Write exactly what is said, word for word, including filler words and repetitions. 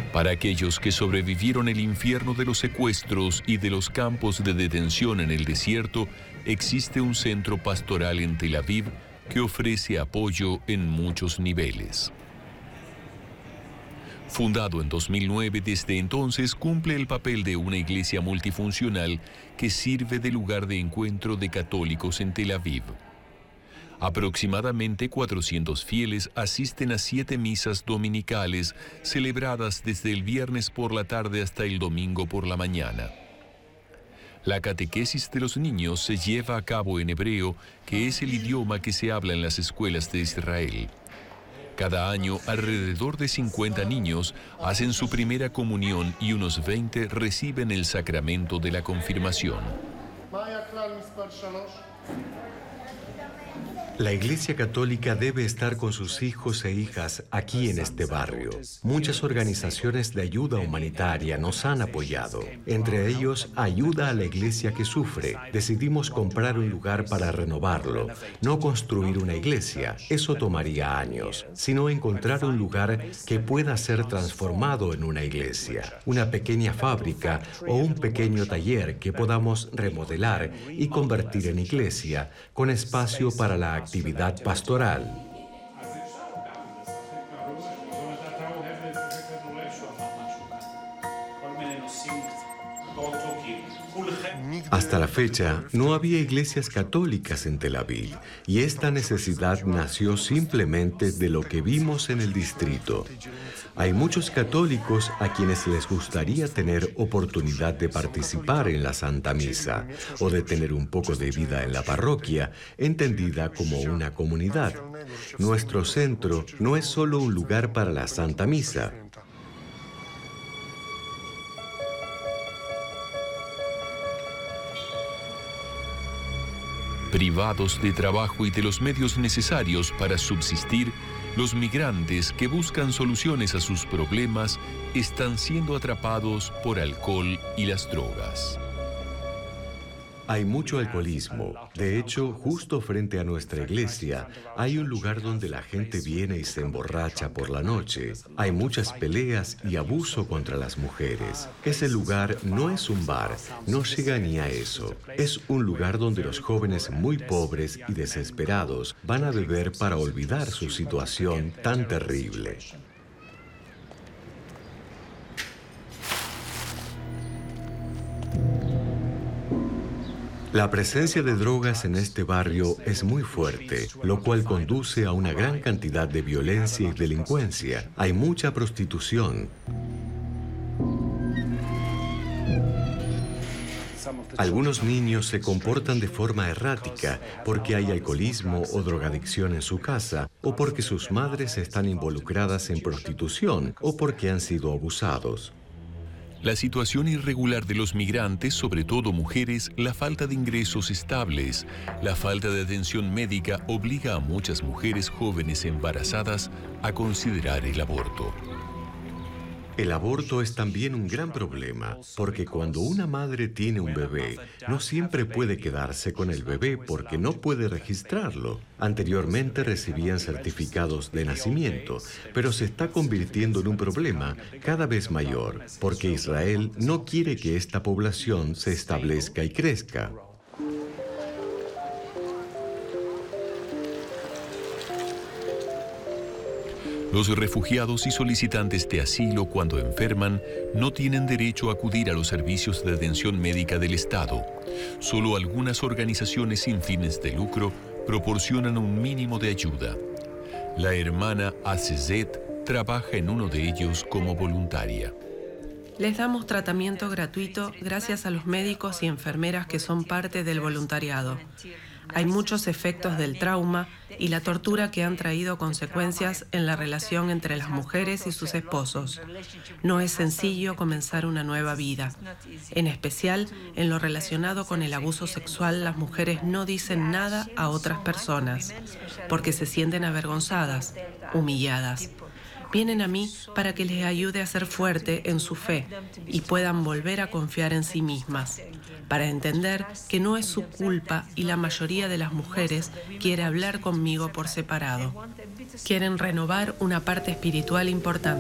Para aquellos que sobrevivieron el infierno de los secuestros y de los campos de detención en el desierto, existe un centro pastoral en Tel Aviv que ofrece apoyo en muchos niveles. Fundado en dos mil nueve, desde entonces cumple el papel de una iglesia multifuncional que sirve de lugar de encuentro de católicos en Tel Aviv. Aproximadamente cuatrocientos fieles asisten a siete misas dominicales celebradas desde el viernes por la tarde hasta el domingo por la mañana. La catequesis de los niños se lleva a cabo en hebreo, que es el idioma que se habla en las escuelas de Israel. Cada año, alrededor de cincuenta niños hacen su primera comunión y unos veinte reciben el sacramento de la confirmación. La Iglesia Católica debe estar con sus hijos e hijas aquí en este barrio. Muchas organizaciones de ayuda humanitaria nos han apoyado. Entre ellos, Ayuda a la Iglesia que Sufre. Decidimos comprar un lugar para renovarlo. No construir una iglesia, eso tomaría años, sino encontrar un lugar que pueda ser transformado en una iglesia. Una pequeña fábrica o un pequeño taller que podamos remodelar y convertir en iglesia, con espacio para la actividad actividad pastoral. Hasta la fecha, no había iglesias católicas en Tel Aviv, y esta necesidad nació simplemente de lo que vimos en el distrito. Hay muchos católicos a quienes les gustaría tener oportunidad de participar en la Santa Misa o de tener un poco de vida en la parroquia, entendida como una comunidad. Nuestro centro no es solo un lugar para la Santa Misa. Privados de trabajo y de los medios necesarios para subsistir, los migrantes que buscan soluciones a sus problemas están siendo atrapados por alcohol y las drogas. Hay mucho alcoholismo. De hecho, justo frente a nuestra iglesia, hay un lugar donde la gente viene y se emborracha por la noche. Hay muchas peleas y abuso contra las mujeres. Ese lugar no es un bar, no llega ni a eso. Es un lugar donde los jóvenes muy pobres y desesperados van a beber para olvidar su situación tan terrible. La presencia de drogas en este barrio es muy fuerte, lo cual conduce a una gran cantidad de violencia y delincuencia. Hay mucha prostitución. Algunos niños se comportan de forma errática porque hay alcoholismo o drogadicción en su casa, o porque sus madres están involucradas en prostitución, o porque han sido abusados. La situación irregular de los migrantes, sobre todo mujeres, la falta de ingresos estables, la falta de atención médica obliga a muchas mujeres jóvenes embarazadas a considerar el aborto. El aborto es también un gran problema, porque cuando una madre tiene un bebé, no siempre puede quedarse con el bebé porque no puede registrarlo. Anteriormente recibían certificados de nacimiento, pero se está convirtiendo en un problema cada vez mayor, porque Israel no quiere que esta población se establezca y crezca. Los refugiados y solicitantes de asilo, cuando enferman, no tienen derecho a acudir a los servicios de atención médica del Estado. Solo algunas organizaciones sin fines de lucro proporcionan un mínimo de ayuda. La hermana Azezet trabaja en uno de ellos como voluntaria. Les damos tratamiento gratuito gracias a los médicos y enfermeras que son parte del voluntariado. Hay muchos efectos del trauma y la tortura que han traído consecuencias en la relación entre las mujeres y sus esposos. No es sencillo comenzar una nueva vida. En especial, en lo relacionado con el abuso sexual, las mujeres no dicen nada a otras personas porque se sienten avergonzadas, humilladas. Vienen a mí para que les ayude a ser fuerte en su fe y puedan volver a confiar en sí mismas, para entender que no es su culpa y la mayoría de las mujeres quiere hablar conmigo por separado. Quieren renovar una parte espiritual importante.